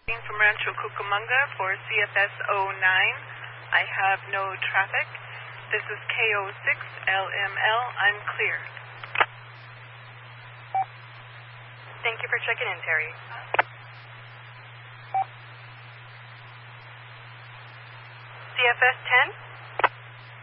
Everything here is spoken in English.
from Rancho Cucamonga for CFS 09. I have no traffic. This is KO6LML. I'm clear. Thank you for checking in, Terry. CFS 10?